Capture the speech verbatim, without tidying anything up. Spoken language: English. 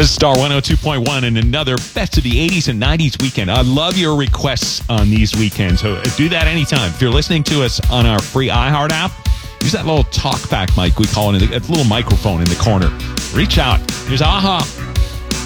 This is Star one oh two point one and another Best of the eighties and nineties weekend. I love your requests on these weekends. So do that anytime. If you're listening to us on our free iHeart app, use that little talkback mic we call it, a little microphone in the corner. Reach out. Here's Aha.